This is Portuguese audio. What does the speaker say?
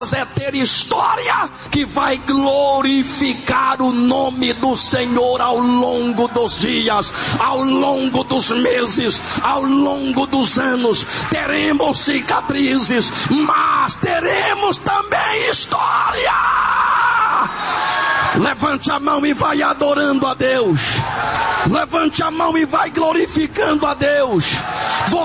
é ter história que vai glorificar o nome do Senhor ao longo dos dias, ao longo dos meses, ao longo dos anos. Teremos cicatrizes, mas teremos também história. Levante a mão e vai adorando a Deus. Levante a mão e vai glorificando a Deus.